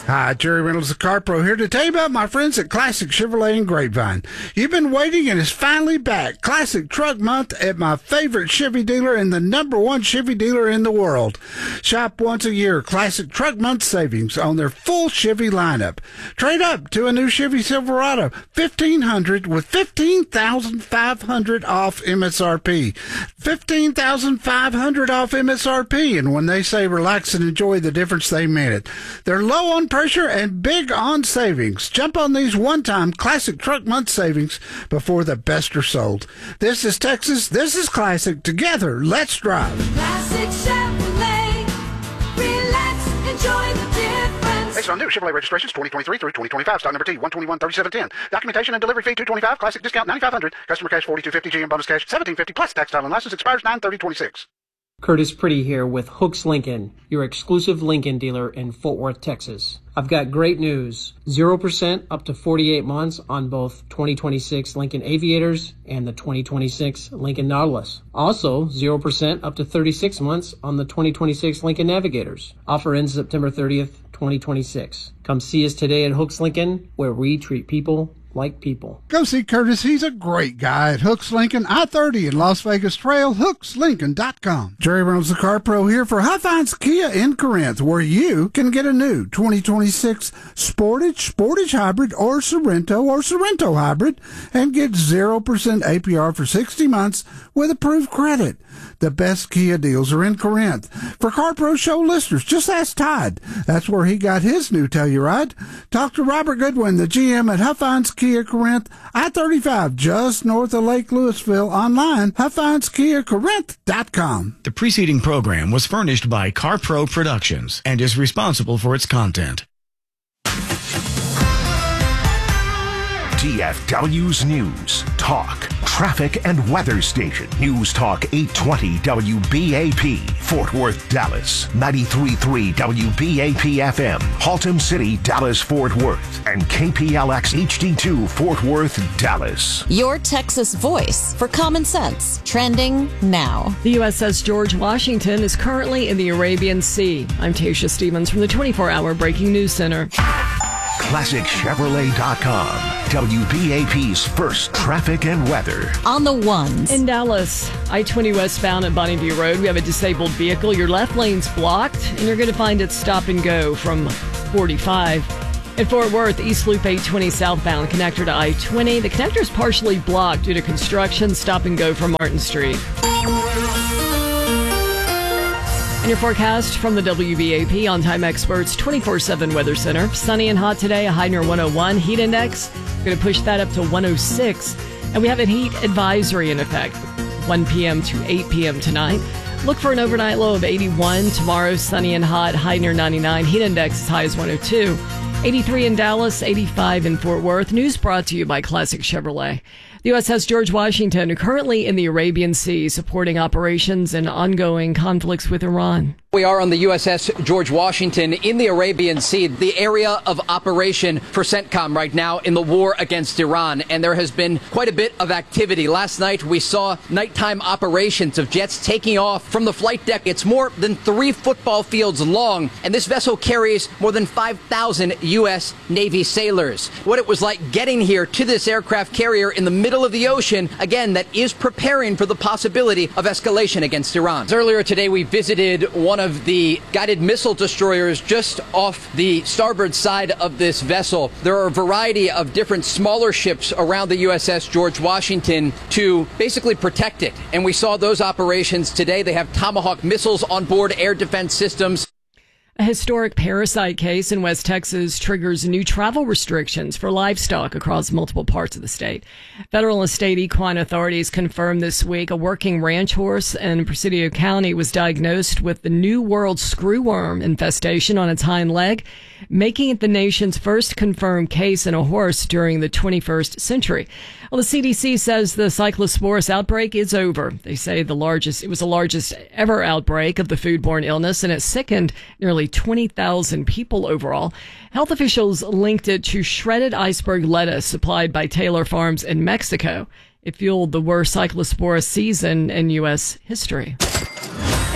Hi, Jerry Reynolds, the Car Pro, here to tell you about my friends at Classic Chevrolet in Grapevine. You've been waiting and it's finally back. Classic Truck Month at my favorite Chevy dealer and the #1 Chevy dealer in the world. Shop once a year. Classic Truck Month savings on their full Chevy lineup. Trade up to a new Chevy Silverado, $1,500 with $15,500 off MSRP. $15,500 off MSRP. And when they say relax and enjoy the difference, they mean it. They're low on pressure and big on savings. Jump on these one-time Classic Truck Month savings before the best are sold. This is Texas. This is Classic. Together, let's drive. Classic Chevrolet. Relax, enjoy the difference. Based on new Chevrolet registrations 2023 through 2025. Stock number T 1213710. Documentation and delivery fee $225. Classic discount $9,500. Customer cash $4,250. GM bonus cash $1,750 plus tax, title, and license expires 9/30/26. Curtis Pretty here with Hooks Lincoln, your exclusive Lincoln dealer in Fort Worth, Texas. I've got great news. 0% up to 48 months on both 2026 Lincoln Aviators and the 2026 Lincoln Nautilus. Also, 0% up to 36 months on the 2026 Lincoln Navigators. Offer ends September 30th, 2026. Come see us today at Hooks Lincoln, where we treat people like people. Go see Curtis. He's a great guy at Hooks Lincoln, I-30 in Las Vegas Trail, hookslincoln.com. Jerry Reynolds, the Car Pro, here for High Finds Kia in Corinth, where you can get a new 2026 Sportage Hybrid or Sorrento Hybrid and get 0% APR for 60 months with approved credit. The best Kia deals are in Corinth. For Car Pro Show listeners, just ask Todd. That's where he got his new Telluride. Talk to Robert Goodwin, the GM at High Finds Kia Corinth, I-35, just north of Lake Louisville. Online, HighFindsKiaCorinth.com. The preceding program was furnished by Car Pro Productions and is responsible for its content. DFW's News, Talk, Traffic and Weather Station. News Talk 820 WBAP, Fort Worth, Dallas. 93.3 WBAP FM, Haltom City, Dallas, Fort Worth. And KPLX HD2, Fort Worth, Dallas. Your Texas voice for common sense. Trending now. The USS George Washington is currently in the Arabian Sea. I'm Tasha Stevens from the 24-hour Breaking News Center. ClassicChevrolet.com. WBAP's first traffic and weather. On the ones. In Dallas, I-20 westbound at Bonneview Road, we have a disabled vehicle. Your left lane's blocked, and you're going to find it stop and go from 45. In Fort Worth, East Loop 820 southbound connector to I-20. The connector is partially blocked due to construction. Stop and go from Martin Street. And your forecast from the WBAP On-Time Experts 24/7 Weather Center. Sunny and hot today, a high near 101. Heat index, going to push that up to 106. And we have a heat advisory in effect, 1 p.m. to 8 p.m. tonight. Look for an overnight low of 81. Tomorrow, sunny and hot, high near 99. Heat index as high as 102. 83 in Dallas, 85 in Fort Worth. News brought to you by Classic Chevrolet. The USS George Washington, currently in the Arabian Sea, supporting operations and ongoing conflicts with Iran. We are on the USS George Washington in the Arabian Sea, the area of operation for CENTCOM right now in the war against Iran. And there has been quite a bit of activity. Last night, we saw nighttime operations of jets taking off from the flight deck. It's more than 3 football fields long, and this vessel carries more than 5,000 U.S. Navy sailors. What it was like getting here to this aircraft carrier in the middle of the ocean, again, that is preparing for the possibility of escalation against Iran. Earlier today, we visited one of the guided missile destroyers just off the starboard side of this vessel. There are a variety of different smaller ships around the USS George Washington to basically protect it. And we saw those operations today. They have Tomahawk missiles on board, air defense systems. A historic parasite case in West Texas triggers new travel restrictions for livestock across multiple parts of the state. Federal and state equine authorities confirmed this week a working ranch horse in Presidio County was diagnosed with the New World screwworm infestation on its hind leg, making it the nation's first confirmed case in a horse during the 21st century. Well, the CDC says the Cyclosporus outbreak is over. They say it was the largest ever outbreak of the foodborne illness, and it sickened nearly 20,000 people overall. Health officials linked it to shredded iceberg lettuce supplied by Taylor Farms in Mexico. It fueled the worst Cyclosporus season in U.S. history.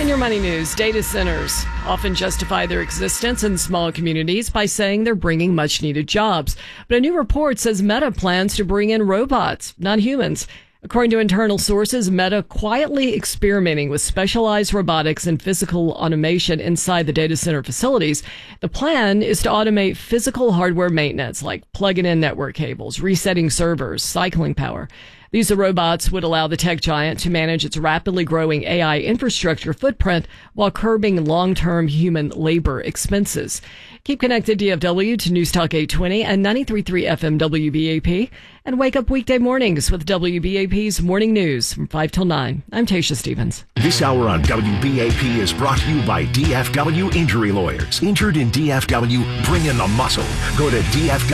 In your money news, data centers often justify their existence in small communities by saying they're bringing much needed jobs. But a new report says Meta plans to bring in robots, not humans. According to internal sources, Meta quietly experimenting with specialized robotics and physical automation inside the data center facilities. The plan is to automate physical hardware maintenance, like plugging in network cables, resetting servers, cycling power. These robots would allow the tech giant to manage its rapidly growing AI infrastructure footprint while curbing long-term human labor expenses. Keep connected DFW to News Talk 820 and 93.3 FM WBAP, and wake up weekday mornings with WBAP's Morning News from 5 till 9. I'm Tasha Stevens. This hour on WBAP is brought to you by DFW Injury Lawyers. Injured in DFW, bring in the muscle. Go to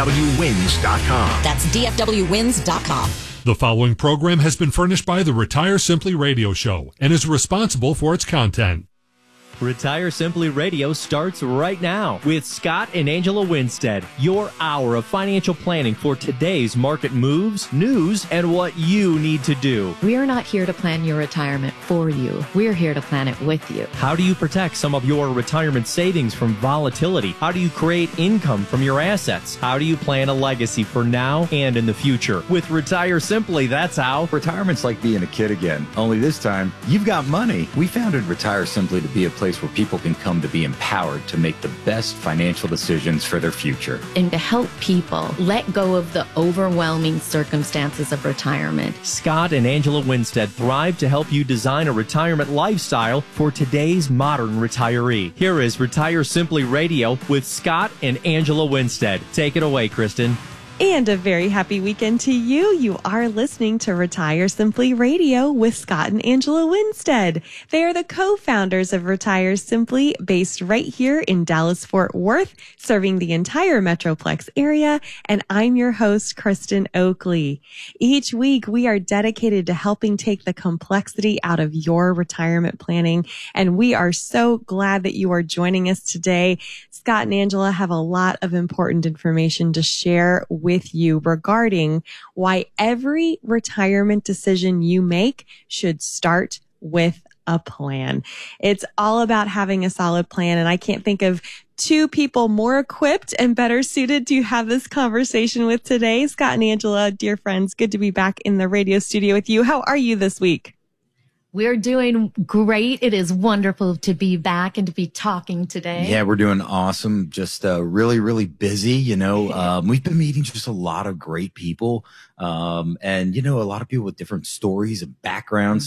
DFWwins.com. That's DFWwins.com. The following program has been furnished by the Retire Simply Radio Show and is responsible for its content. Retire Simply Radio starts right now with Scott and Angela Winstead, your hour of financial planning for today's market moves, news, and what you need to do. We are not here to plan your retirement for you. We're here to plan it with you. How do you protect some of your retirement savings from volatility? How do you create income from your assets? How do you plan a legacy for now and in the future? With Retire Simply, that's how. Retirement's like being a kid again, only this time you've got money. We founded Retire Simply to be a place where people can come to be empowered to make the best financial decisions for their future. And to help people let go of the overwhelming circumstances of retirement. Scott and Angela Winstead thrive to help you design a retirement lifestyle for today's modern retiree. Here is Retire Simply Radio with Scott and Angela Winstead. Take it away, Kristen. And a very happy weekend to you. You are listening to Retire Simply Radio with Scott and Angela Winstead. They are the co-founders of Retire Simply, based right here in Dallas-Fort Worth, serving the entire Metroplex area. And I'm your host, Kristen Oakley. Each week, we are dedicated to helping take the complexity out of your retirement planning. And we are so glad that you are joining us today. Scott and Angela have a lot of important information to share with you regarding why every retirement decision you make should start with a plan. It's all about having a solid plan, and I can't think of two people more equipped and better suited to have this conversation with today. Scott and Angela, dear friends, good to be back in the radio studio with you. How are you this week? We're doing great. It is wonderful to be back and to be talking today. Yeah, we're doing awesome. Just really, really busy. We've been meeting just a lot of great people. And a lot of people with different stories and backgrounds.